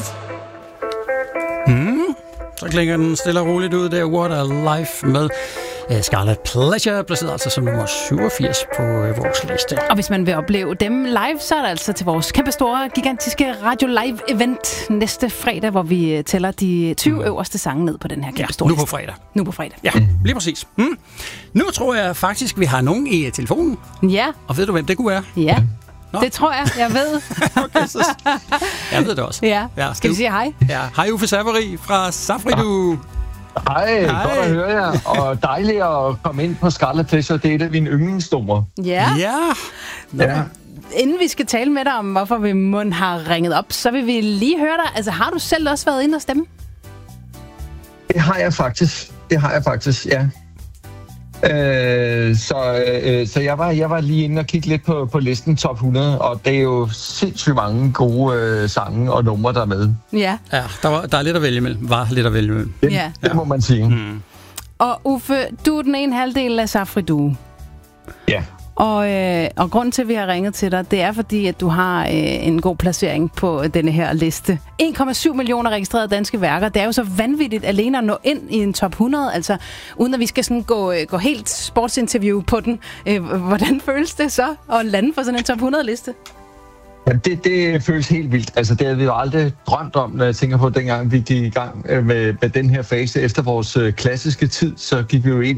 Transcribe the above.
Så klinger den stille og roligt ud der. What a Life med Scarlet Pleasure, placeret altså som nummer 87 på vores liste. Og hvis man vil opleve dem live, så er det altså til vores kæmpestore, gigantiske Radio Live event næste fredag, hvor vi tæller de 20 øverste sange ned på den her kæmpestore liste. Nu på fredag. Ja, lige præcis. Nu tror jeg faktisk, vi har nogen i telefonen. Ja. Og ved du, hvem det kunne være? Ja. Nå. Det tror jeg ved. Okay, så jeg ved det også. Ja. Skal vi sige hej? Ja. Hej Uffe Savary fra Safridu. Hej, godt at høre jer. Og dejligt at komme ind på Scarlet Pleasure. Det er et af mine yndlingsnumre. Ja. Inden vi skal tale med dig om, hvorfor vi mund har ringet op, så vil vi lige høre dig. Altså, har du selv også været inde og stemme? Det har jeg faktisk, ja. Så jeg var lige inde og kigge lidt på listen top 100, og det er jo sindssygt mange gode sange og numre, der er med. Ja. Ja, der er lidt at vælge imellem. Det må man sige. Og Uffe, du er den ene halvdel af Safridu. Ja. Og grunden til, at vi har ringet til dig, det er fordi, at du har en god placering på denne her liste. 1,7 millioner registrerede danske værker. Det er jo så vanvittigt alene at nå ind i en top 100, altså uden at vi skal sådan gå helt sportsinterview på den. Hvordan føles det så at lande på sådan en top 100-liste? Ja, det føles helt vildt. Altså, det havde vi jo aldrig drømt om, når jeg tænker på, dengang vi gik i gang med den her fase. Efter vores klassiske tid, så gik vi jo ind